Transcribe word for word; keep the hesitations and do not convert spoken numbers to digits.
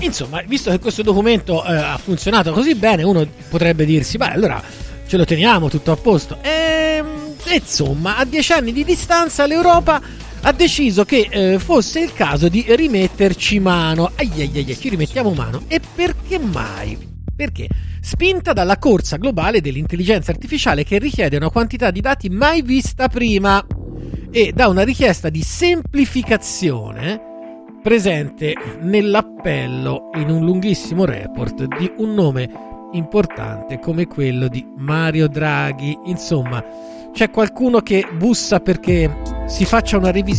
Insomma, visto che questo documento eh, ha funzionato così bene, uno potrebbe dirsi, beh, allora ce lo teniamo tutto a posto. E, insomma, a dieci anni di distanza l'Europa ha deciso che eh, fosse il caso di rimetterci mano. Ai ai ai ai, ci rimettiamo mano. E perché mai? Perché? Spinta dalla corsa globale dell'intelligenza artificiale che richiede una quantità di dati mai vista prima e da una richiesta di semplificazione presente nell'appello in un lunghissimo report di un nome importante come quello di Mario Draghi. Insomma, c'è qualcuno che bussa perché si faccia una revisione